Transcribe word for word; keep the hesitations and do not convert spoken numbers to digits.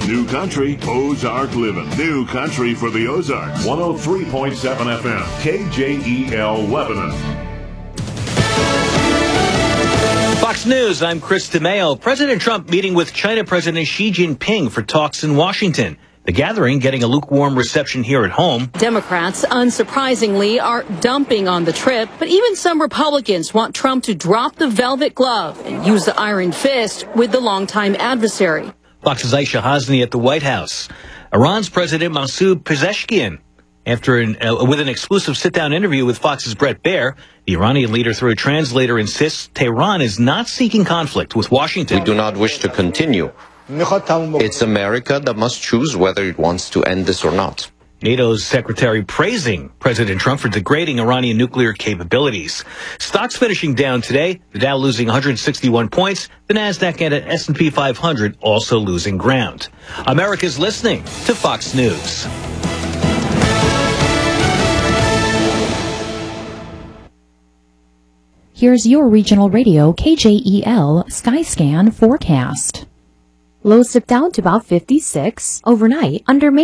New Country, Ozark Living. New Country for the Ozarks. one oh three point seven F M, K J E L Lebanon. Fox News, I'm Chris DeMeo. President Trump meeting with China President Xi Jinping for talks in Washington. The gathering getting a lukewarm reception here at home. Democrats, unsurprisingly, are dumping on the trip, but even some Republicans want Trump to drop the velvet glove and use the iron fist with the longtime adversary. Fox's Aisha Hasni at the White House. Iran's President Masoud Pezeshkian. After an, uh, with an exclusive sit-down interview with Fox's Bret Baier, the Iranian leader through a translator insists Tehran is not seeking conflict with Washington. We do not wish to continue. It's America that must choose whether it wants to end this or not. NATO's secretary praising President Trump for degrading Iranian nuclear capabilities. Stocks finishing down today, the Dow losing one hundred sixty-one points, the NASDAQ and the S and P five hundred also losing ground. America's listening to Fox News. Here's your regional radio K J E L Skyscan forecast. Lows dip down to about fifty-six overnight under